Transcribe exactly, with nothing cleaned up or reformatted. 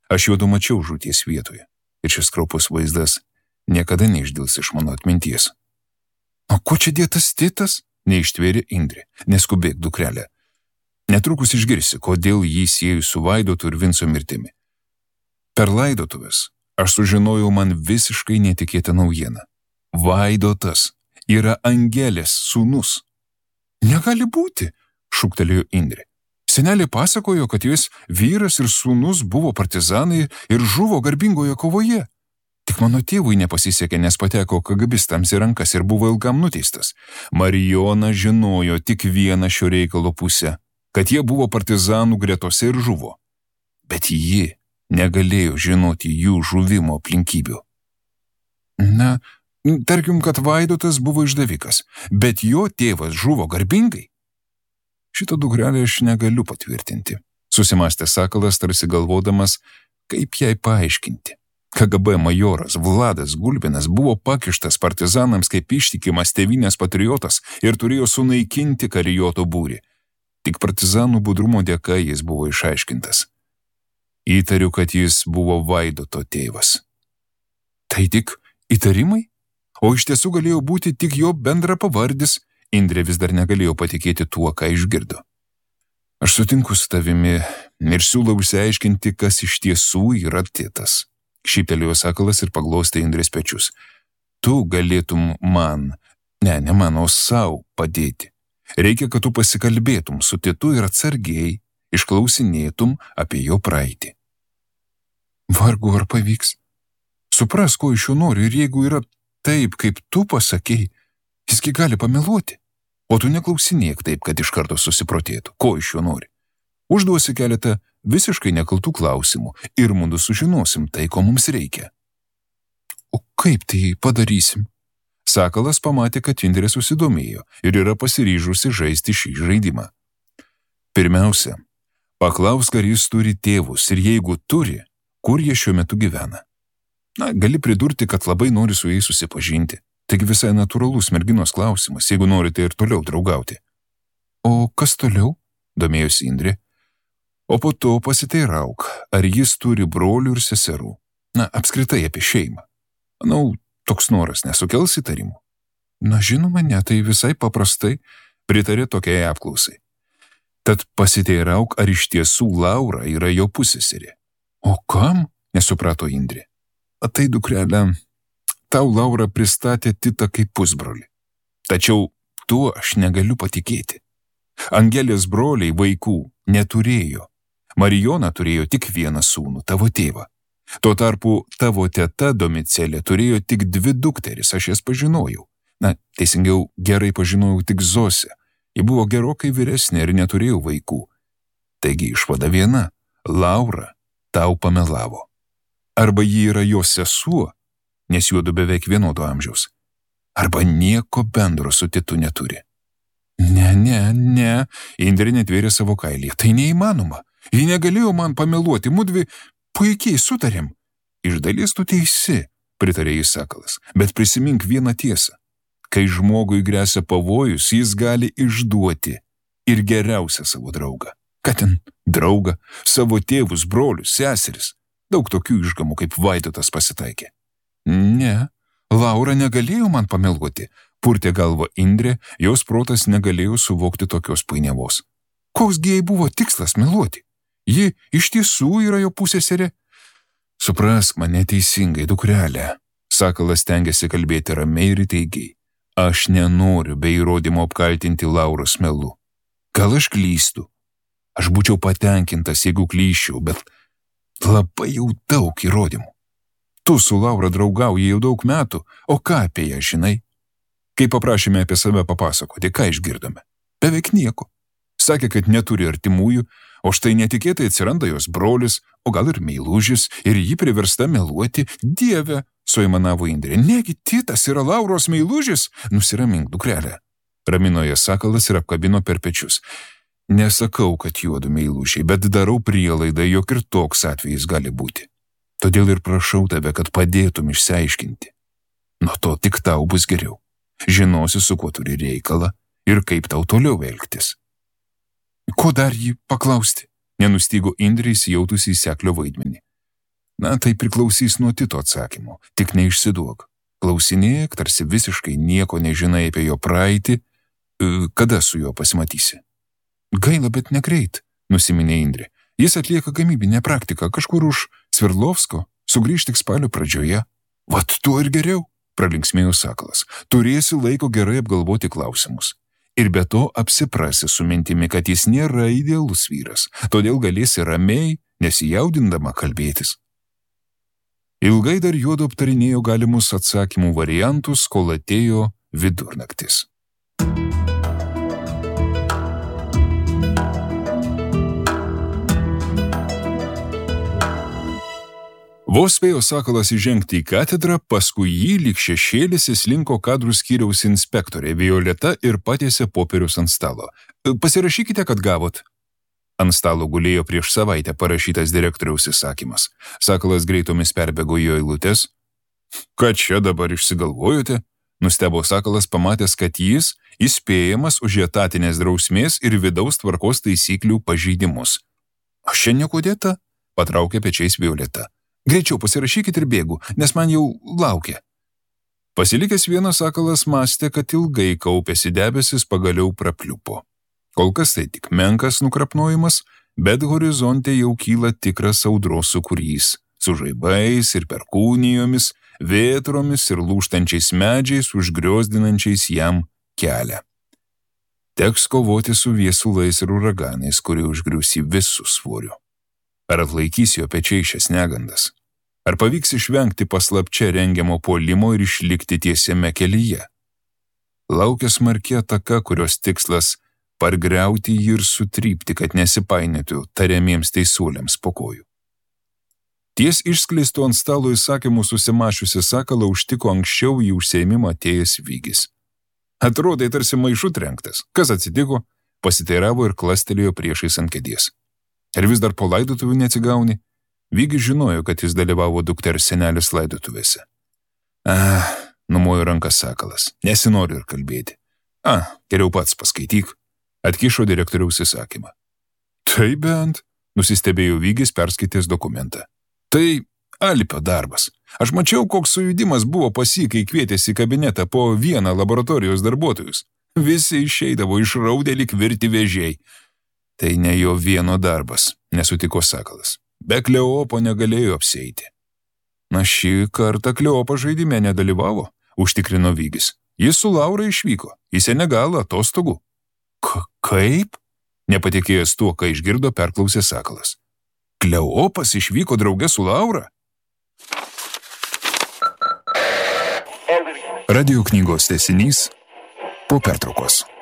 Aš juodu mačiau žūties vietoje. Ir šis kraupus vaizdas niekada neišdils iš mano atminties. O ko čia dėtas Titas? Neištvėrė Indrė. Neskubėk, dukrelė. Netrukus išgirsi, kodėl jį sieju su Vaidotu ir Vinco mirtimi. Per laidotuvės aš sužinojau man visiškai netikėtą naujieną. Vaidotas yra Angelės sūnus. Negali būti, šūktelėjo Indrė. Senelė pasakojo, kad jos vyras ir sūnus buvo partizanai ir žuvo garbingoje kovoje. Tik mano tėvui nepasisekė, nes pateko kagabistams į rankas ir buvo ilgam nuteistas. Marijona žinojo tik vieną šio reikalo pusę, kad jie buvo partizanų gretose ir žuvo. Bet ji negalėjo žinoti jų žuvimo aplinkybių. Na, tarkim, kad Vaidotas buvo išdavikas, bet jo tėvas žuvo garbingai. Šito dukrelę aš negaliu patvirtinti, susimastė Sakalas, tarsi galvodamas, kaip jai paaiškinti. K G B majoras Vladas Gulbinas buvo pakištas partizanams kaip ištikimas tėvynės patriotas ir turėjo sunaikinti karijoto būrį. Tik partizanų budrumo dėka jis buvo išaiškintas. Įtariu, kad jis buvo Vaidoto tėvas. Tai tik įtarimai? O iš tiesų galėjo būti tik jo bendra pavardis. Indrė vis dar negalėjo patikėti tuo, ką išgirdo. Aš sutinku su tavimi ir siūlau išsiaiškinti, kas iš tiesų yra Titas. Šyptelėjo Sakalas ir paglostė Indrės pečius. Tu galėtum man, ne, ne man, o sau padėti. Reikia, kad tu pasikalbėtum su Titu ir atsargiai išklausinėtum apie jo praeitį. Vargu ar pavyks. Supras, ko iš jo noriu, ir jeigu yra taip, kaip tu pasakei, jisgi gali pameluoti. O tu neklausinėk taip, kad iš karto susiprotėtų, ko iš jo nori. Užduosi keletą visiškai nekaltų klausimų ir mudu sužinosim tai, ko mums reikia. O kaip tai padarysim? Sakalas pamatė, kad Indrė susidomėjo ir yra pasiryžusi žaisti šį žaidimą. Pirmiausia, paklausk, ar jis turi tėvus ir jeigu turi, kur jie šiuo metu gyvena. Na, gali pridurti, kad labai nori su jais susipažinti. Taigi visai natūralus merginos klausimas, jeigu norite ir toliau draugauti. O kas toliau? Domėjosi Indrė. O po to pasiteirauk, ar jis turi brolių ir seserų. Na, apskritai apie šeimą. Manau, toks noras nesukels įtarimų. Na, žinoma, ne, tai visai paprastai pritarė tokiai apklausai. Tad pasiteirauk, ar iš tiesų Laura yra jo pusseserė. O kam? Nesuprato Indrė. A tai, dukrelė, tau Laura pristatė Titą kaip pusbrolį. Tačiau tuo aš negaliu patikėti. Angelės broliai vaikų neturėjo. Marijona turėjo tik vieną sūnų, tavo tėvą. Tuo tarpu tavo teta Domicelė turėjo tik dvi dukteris, aš jas pažinojau. Na, teisingiau, gerai pažinojau tik Zosę. Ji buvo gerokai vyresnė ir neturėjo vaikų. Taigi išvada viena, Laura tau pamelavo. Arba ji yra jos sesuo, nes juodu beveik vienodo amžiaus. Arba nieko bendro su Titu neturi. Ne, ne, ne, Indrė netvėrė savo kailį. Tai neįmanoma. Ji negalėjo man pameluoti, mudvi puikiai sutarėm. Iš dalies tu teisi, pritarė jis Sakalas, bet prisimink vieną tiesą. Kai žmogui gresia pavojus, jis gali išduoti ir geriausią savo draugą. Ką ten draugą, savo tėvus, brolius, seseris. Daug tokių išgamų kaip Vaidotas pasitaikė. Ne, Laura negalėjo man pameluoti, purtė galvą Indrė, jos protas negalėjo suvokti tokios painiavos. Koksgi jai buvo tikslas meluoti? Ji iš tiesų yra jo pusseserė? Suprask mane teisingai, dukrelė. Sakalas stengiasi kalbėti ramiai ir įtaigiai. Aš nenoriu be įrodymo apkaltinti Lauros melu. Gal aš klystu? Aš būčiau patenkintas, jeigu klyščiau, bet labai jau daug įrodymų. Tu su Laura draugauji jau daug metų, o ką apie ją žinai? Kai paprašėme apie save papasakoti, ką išgirdome? Beveik nieko. Sakė, kad neturi artimųjų, o štai netikėtai atsiranda jos brolis, o gal ir meilužis, ir jį priversta meluoti. Dieve, suimanavo Indrė, negi Titas yra Lauros meilužis? Nusiramink, dukrelė. Ramino ją Sakalas ir apkabino per pečius. Nesakau, kad juodu meilužiai, bet darau prielaidą, jog ir toks atvejis gali būti. Todėl ir prašau tave, kad padėtum išsiaiškinti. Nuo to tik tau bus geriau. Žinosi, su kuo turi reikalą ir kaip tau toliau elgtis. Ko dar jį paklausti? Nenustygo Indrė įsijautusi į seklio vaidmenį. Na, tai priklausys nuo Tito atsakymo, tik neišsiduok. Klausinėk, tarsi visiškai nieko nežinai apie jo praeitį, kada su juo pasimatysi. Gaila, bet negreit, nusiminė Indrė. Jis atlieka gamybinę praktiką kažkur už Sverdlovsko, sugrįž tik spalio pradžioje. Vat tuo ir geriau, pralinksmėjo Sakalas. Turėsi laiko gerai apgalvoti klausimus. Ir be to apsiprasi su mintimi, kad jis nėra idealus vyras, todėl galėsi ramiai, nesijaudindama kalbėtis. Ilgai dar juodu aptarinėjo galimus atsakymų variantus, kol atėjo vidurnaktis. Vos spėjo Sakalas įžengti į katedrą, paskui jį lyg šešėlis įslinko kadrų skyriaus inspektorė Violeta ir patiesė popierius ant stalo. Pasirašykite, kad gavot. Ant stalo gulėjo prieš savaitę parašytas direktoriaus įsakymas. Sakalas greitomis perbėgo jo eilutes. Ką čia dabar išsigalvojote? Nustebo Sakalas, pamatęs, kad jis įspėjamas už etatinės drausmės ir vidaus tvarkos taisyklių pažeidimus. Aš čia nieko dėta, patraukė pečiais Violeta. Greičiau pasirašykit ir bėgu, nes man jau laukia. Pasilikęs vienas Sakalas mąstė, kad ilgai kaupėsi debesis pagaliau prapliupo. Kol kas tai tik menkas nukrapnojimas, bet horizonte jau kyla tikras audros sūkurys, su žaibais ir perkūnijomis, vėtromis ir lūžtančiais medžiais užgriozdinančiais jam kelią. Teks kovoti su viesulais ir uraganais, kurie užgriusi visų svorių. Ar atlaikys jo pečiai šias negandas? Ar pavyks išvengti paslapčia rengiamo puolimo ir išlikti tiesiame kelyje? Laukia smarki ataka, kurios tikslas pargriauti jį ir sutrypti, kad nesipainėtų tariamiems teisuoliams po kojų. Ties išskleisto ant stalo įsakymų susimašiusi Sakalą užtiko anksčiau į užsiėmimą atėjęs Vygis. Atrodai tarsi maišu trenktas. Kas atsitiko? Pasiteiravo ir klastelėjo priešais ant kėdės. Ar vis dar po laidotuvių neatsigauni? Vygis žinojo, kad jis dalyvavo dukters senelės laidotuvėse. Ah, numojo rankas Sakalas. Nesinoriu ir kalbėti. Ah, geriau pats paskaityk. Atkišo direktoriaus įsakymą. Tai bent, nusistebėjo Vygis perskaitęs dokumentą. Tai Alpio darbas. Aš mačiau, koks sujudimas buvo pas jį, kai kvietėsi į kabinetą po vieną laboratorijos darbuotojus. Visi išeidavo išraudę lyg virti vėžiai. Tai ne jo vieno darbas, nesutiko Sakalas. Be Kleopo negalėjo apsieiti. Na, šį kartą Kleopo žaidime nedalyvavo, užtikrino Vygis. Jis su Laura išvyko į Senegalą atostogų. K- kaip? Nepatikėjęs tuo, ką išgirdo, perklausė Sakalas. Kleopas išvyko drauge su Laura? Radio knygos tęsinys po pertraukos.